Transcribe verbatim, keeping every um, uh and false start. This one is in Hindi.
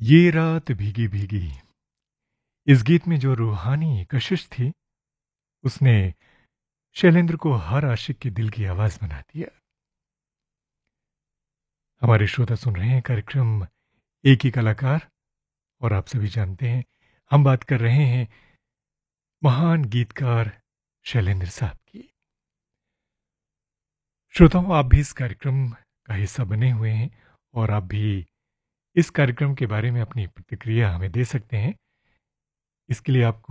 ये रात भीगी भीगी, इस गीत में जो रूहानी कशिश थी, उसने शैलेंद्र को हर आशिक के दिल की आवाज बना दिया। हमारे श्रोता सुन रहे हैं कार्यक्रम एक ही कलाकार, और आप सभी जानते हैं हम बात कर रहे हैं महान गीतकार शैलेंद्र साहब की। श्रोताओं, आप भी इस कार्यक्रम का हिस्सा बने हुए हैं और आप भी इस कार्यक्रम के बारे में अपनी प्रतिक्रिया हमें दे सकते हैं। इसके लिए आपको